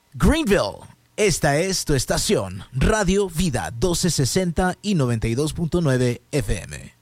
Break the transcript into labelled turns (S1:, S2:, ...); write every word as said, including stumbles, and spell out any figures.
S1: Greenville, esta es tu estación, Radio Vida doce sesenta y noventa y dos punto nueve F M.